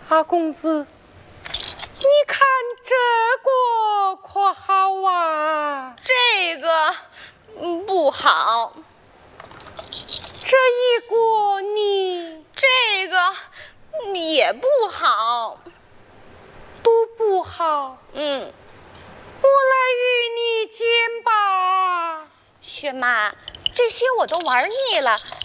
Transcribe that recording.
阿公子，你看这个可好啊？ 这个不好。 这一个你这个也不好。 都不好。我来与你剪吧。 薛妈，这些我都玩腻了，